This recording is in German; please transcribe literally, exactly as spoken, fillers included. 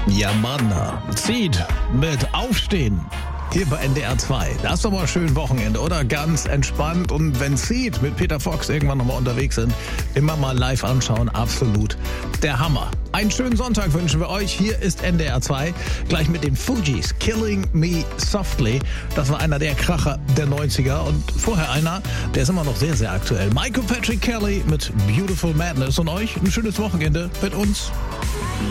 Ja, Mann, Seed mit Aufstehen. Hier bei N D R zwei. Das ist doch mal schön Wochenende, oder? Ganz entspannt. Und wenn Seed mit Peter Fox irgendwann nochmal unterwegs sind, immer mal live anschauen. Absolut der Hammer. Einen schönen Sonntag wünschen wir euch. Hier ist N D R zwei. Gleich mit den Fugees. Killing Me Softly. Das war einer der Kracher der neunziger. Und vorher einer, der ist immer noch sehr, sehr aktuell. Michael Patrick Kelly mit Beautiful Madness. Und euch ein schönes Wochenende mit uns.